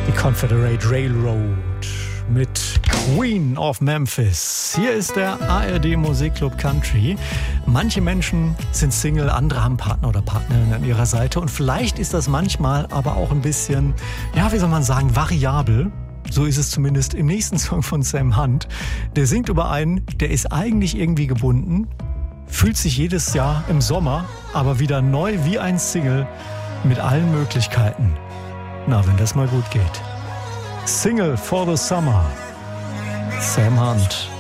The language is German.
Confederate Railroad mit Queen of Memphis. Hier ist der ARD Musikclub Country. Manche Menschen sind Single, andere haben Partner oder Partnerin an ihrer Seite. Und vielleicht ist das manchmal aber auch ein bisschen, ja, wie soll man sagen, variabel. So ist es zumindest im nächsten Song von Sam Hunt. Der singt über einen, der ist eigentlich irgendwie gebunden, fühlt sich jedes Jahr im Sommer aber wieder neu wie ein Single mit allen Möglichkeiten. Na, wenn das mal gut geht. Single for the Summer. Sam Hunt.